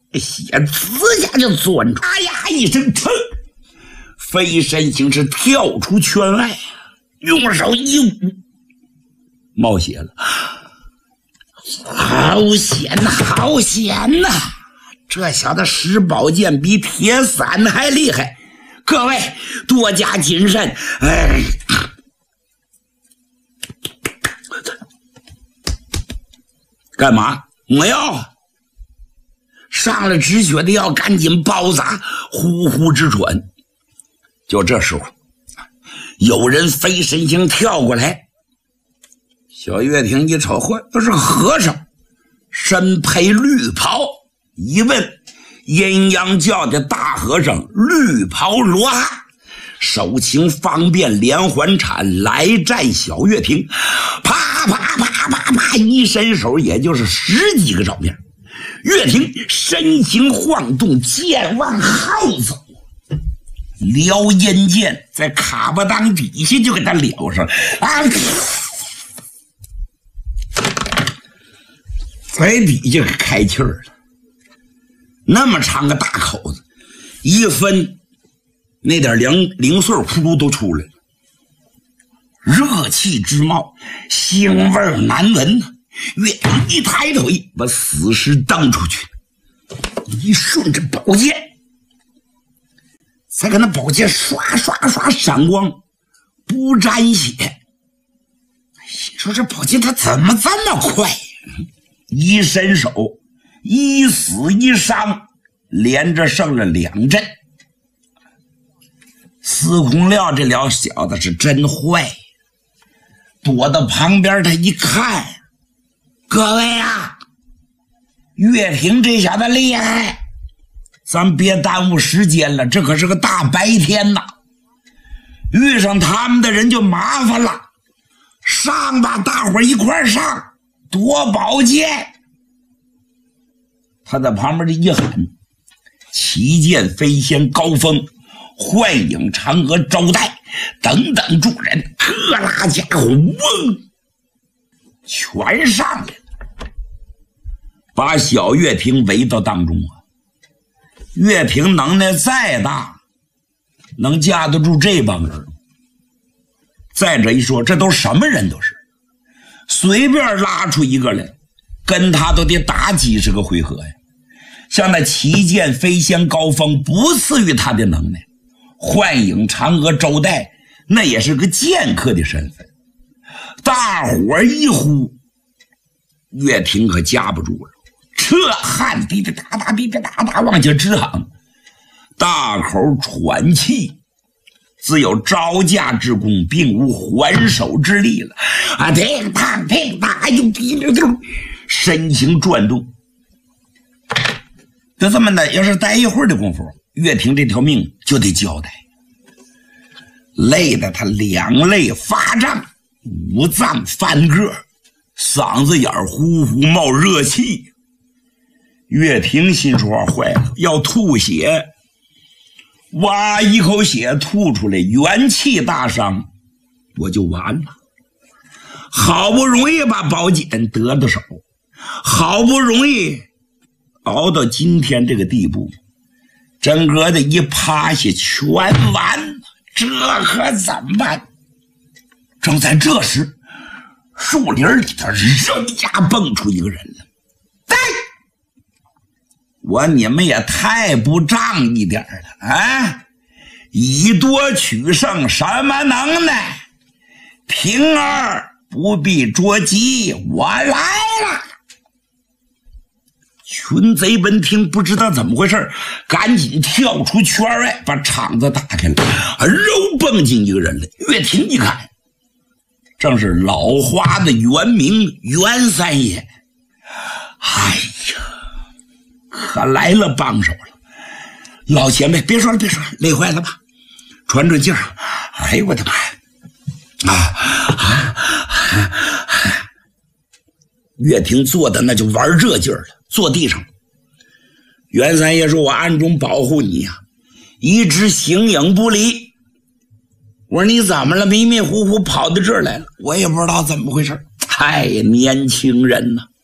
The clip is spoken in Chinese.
血呲下就钻出，哎呀一声疼，飞身行是跳出圈外，用手一捂，冒血了。好险呐，好险呐！这小子使宝剑比铁伞还厉害，各位多加谨慎。哎，干嘛？没药？上了止血的药，赶紧包扎，呼呼直喘。就这时候，有人飞身形跳过来。小月亭一瞅，嚯，都是和尚，身披绿袍。一问，阴阳教的大和尚，绿袍罗汉，手擎方便连环铲来战小月亭，啪啪啪啪啪，一伸手也就是10几个照面。月亭身形晃动，剑往后走，撩阴剑在卡巴当底下就给他撩上啊！在底下开气儿了，那么长个大口子，一分那点零碎咕噜都出来了，热气直冒，腥味难闻呐。月亭一抬腿，把死尸蹬出去，一顺着宝剑，再看那宝剑刷刷刷闪光，不沾血。心说这宝剑它怎么这么快？一伸手，一死一伤，连着剩了2阵。司空廖这俩小子是真坏，躲到旁边他一看，各位啊，月亭这小子厉害，咱别耽误时间了，这可是个大白天呐，遇上他们的人就麻烦了。上吧，大伙儿一块儿上，夺宝剑。他在旁边这一喊，旗剑飞仙高峰、幻影嫦娥周代等等众人，各拉家伙嗡全上来了，把小月亭围到当中啊。月亭能耐再大，能架得住这帮人？再者一说，这都什么人？都是随便拉出一个来，跟他都得打几十个回合呀。像那旗剑飞仙高峰不次于他的能耐，幻影嫦娥周代那也是个剑客的身份。大伙一呼，月亭可架不住了，这汗滴滴答答滴滴答答往下直淌，大口喘气，自有招架之功，并无还手之力了啊！乒乓乒乓，哎呦，身形转动。就这么的，要是待一会儿的功夫，月亭这条命就得交代，累得他2肋发胀，5脏翻个，嗓子眼呼呼冒热气。月亭心说坏了，要吐血，哇一口血吐出来，元气大伤，我就完了。好不容易把宝剑得到手，好不容易熬到今天这个地步，整个的一趴下全完了，这可怎么办？正在这时，树林里头扔家蹦出一个人来，我你们也太不仗义点了啊！以多取胜什么能耐？平儿不必着急，我来了。群贼闻听不知道怎么回事，赶紧跳出圈外，把场子打开了，肉蹦进一个人来。月亭一看，正是老花的元明袁三爷。哎呀，可来了帮手了！老前辈，别说了，别说了，累坏了吧？喘喘劲儿。哎呦我的妈呀！月亭坐的那就玩这劲儿了，坐地上。袁三爷说：“我暗中保护你呀，一直形影不离。”我说：“你怎么了？迷迷糊糊跑到这儿来了？”我也不知道怎么回事。嗨，年轻人呐！